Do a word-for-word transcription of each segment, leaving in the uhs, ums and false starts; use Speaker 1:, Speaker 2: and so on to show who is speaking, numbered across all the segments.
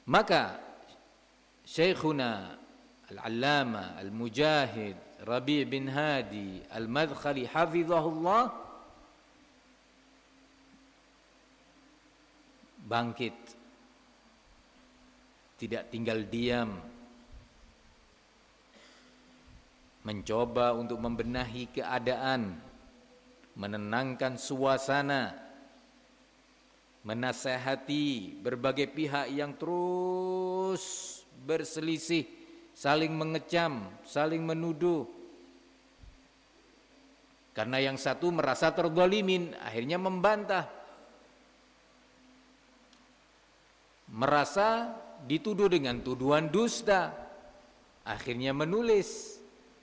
Speaker 1: Maka Syekhuna Al-Allama Al-Mujahid Rabi' bin Hadi Al-Madkhali hafizahullah bangkit, tidak tinggal diam, mencoba untuk membenahi keadaan, menenangkan suasana, menasehati berbagai pihak yang terus berselisih, saling mengecam, saling menuduh. Karena yang satu merasa terzalimin, akhirnya membantah, merasa dituduh dengan tuduhan dusta, akhirnya menulis.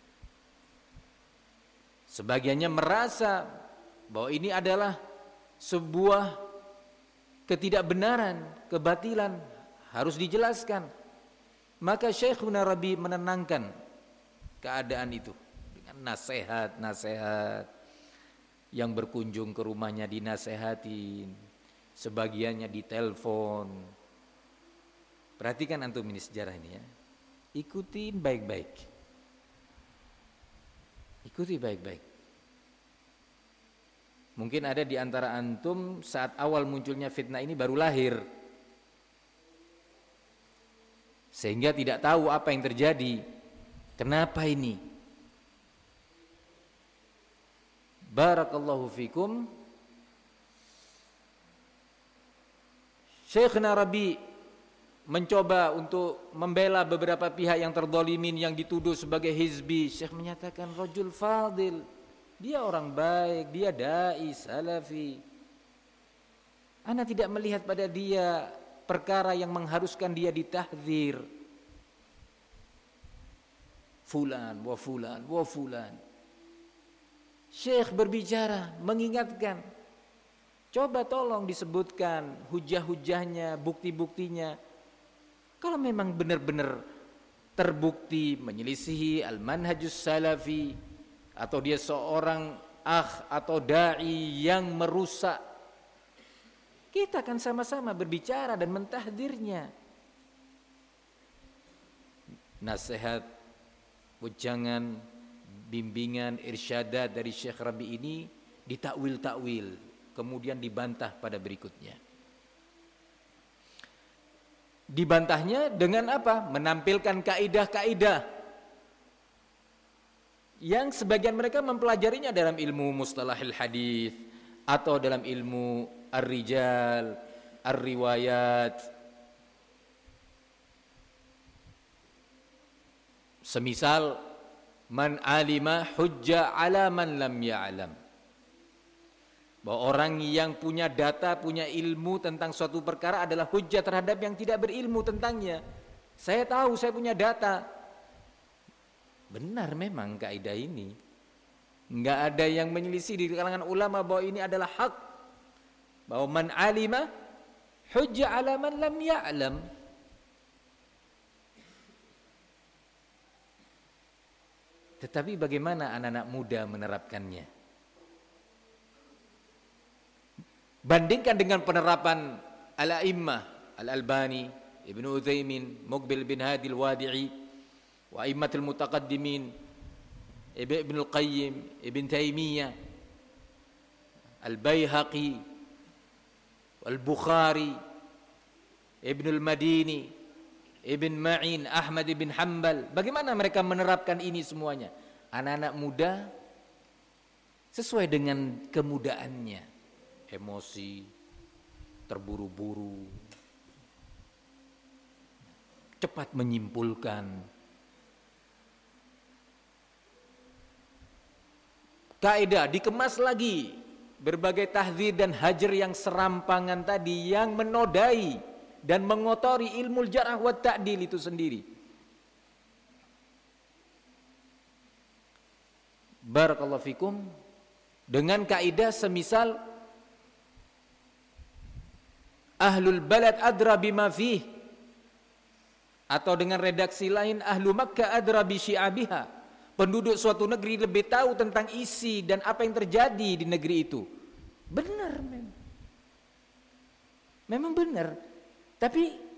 Speaker 1: Sebagiannya merasa bahwa ini adalah sebuah ketidakbenaran, kebatilan, harus dijelaskan. Maka Syekhuna Rabi menenangkan keadaan itu dengan nasihat-nasihat. Yang berkunjung ke rumahnya dinasehatin, sebagiannya ditelepon. Perhatikan antum ini sejarah ini ya. Ikutin baik-baik. Ikuti baik-baik. Mungkin ada di antara antum saat awal munculnya fitnah ini baru lahir, sehingga tidak tahu apa yang terjadi. Kenapa ini? Barakallahu fikum. Syekhna Rabi mencoba untuk membela beberapa pihak yang terzalimin, yang dituduh sebagai hizbi. Syekh menyatakan rajul fadil, dia orang baik, dia dai salafi. Ana tidak melihat pada dia perkara yang mengharuskan dia ditahdzir. Fulan wa fulan wa fulan. Syekh berbicara, mengingatkan, coba tolong disebutkan hujah-hujahnya, bukti-buktinya. Kalau memang benar-benar terbukti menyelisihi al-manhajus salafi, atau dia seorang akh atau da'i yang merusak, kita akan sama-sama berbicara dan mentahdirnya. Nasihat, ujangan, bimbingan, irsyadat dari Syekh Rabi ini ditakwil-takwil, kemudian dibantah pada berikutnya. Dibantahnya dengan apa? Menampilkan kaidah-kaidah yang sebagian mereka mempelajarinya dalam ilmu mustalahil hadis atau dalam ilmu ar-rijal, ar-riwayat. Semisal man alima hujja ala man lam ya'lam. Bahwa orang yang punya data, punya ilmu tentang suatu perkara adalah hujjah terhadap yang tidak berilmu tentangnya. Saya tahu, saya punya data. Benar memang kaidah ini. Enggak ada yang menyelisih di kalangan ulama bahwa ini adalah hak. Bahwa man alima hujjah ala man lam ya'lam. Tetapi bagaimana anak-anak muda menerapkannya? Bandingkan dengan penerapan al-a'immah Al-Albani, Ibnu Utsaimin, Muqbil bin Hadi Al-Wadi'i, wa a'immatul mutaqaddimin, Ibnu Al-Qayyim, Ibn Taimiyah, Al-Baihaqi, Al-Bukhari, Ibnu Al-Madini, Ibn Ma'in, Ahmad bin Hanbal. Bagaimana mereka menerapkan ini semuanya? Anak-anak muda sesuai dengan kemudaannya. Emosi, terburu-buru, cepat menyimpulkan. Kaidah dikemas lagi, berbagai tahdzir dan hajar yang serampangan tadi, yang menodai dan mengotori ilmu jarh wa ta'dil itu sendiri. Barakallahu fikum. Dengan kaidah semisal ahlul balad adra bima fih, atau dengan redaksi lain ahlu Makkah adra bi syi'abiha. Penduduk suatu negeri lebih tahu tentang isi dan apa yang terjadi di negeri itu. Benar memang. Memang benar. Tapi